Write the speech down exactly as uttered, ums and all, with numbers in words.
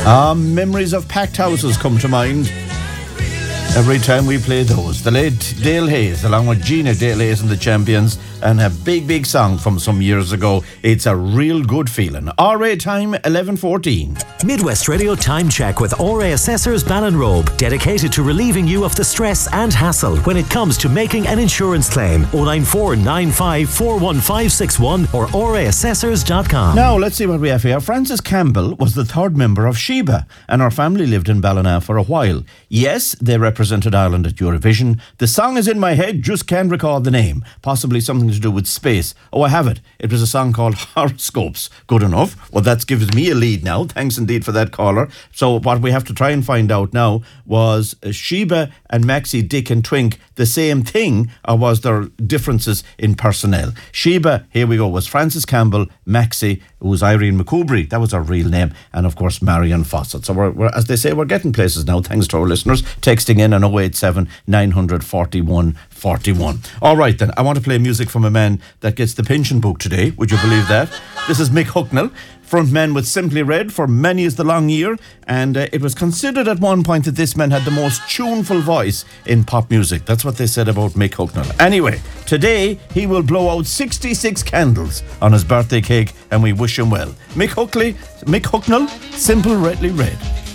Ah, memories of packed houses come to mind every time we play those. The late Dale Hayes, along with Gina Dale Hayes and the Champions, and a big, big song from some years ago. It's a real good feeling. R A time, eleven fourteen. Midwest Radio Time Check with R A Assessors Ballinrobe, dedicated to relieving you of the stress and hassle when it comes to making an insurance claim. oh nine four nine five four one five six one or r a assessors dot com. Now, let's see what we have here. Frances Campbell was the third member of Sheba, and her family lived in Ballina for a while. Yes, they represented Ireland at Eurovision. The song is in my head, just can't recall the name. Possibly something to do with space. Oh, I have it. It was a song called Horoscopes. Good enough. Well, that gives me a lead now. Thanks indeed for that caller. So what we have to try and find out now was uh, Sheba and Maxi, Dick and Twink the same thing, or was there differences in personnel? Sheba, here we go, was Frances Campbell. Maxi, who was Irene McCoubry, that was her real name, and of course Marion Fawcett. So we're, we're, as they say, we're getting places now, thanks to our listeners texting in on oh eight seven nine forty-one forty-one. All right then, I want to play music from a man that gets the pension book today. Would you believe that? This is Mick Hucknall, frontman with Simply Red for Many is the Long Year, and uh, it was considered at one point that this man had the most tuneful voice in pop music. That's what they said about Mick Hucknall. Anyway, today he will blow out sixty-six candles on his birthday cake, and we wish him well. Mick Hucknall, Mick Hucknall, Simple Redly Red.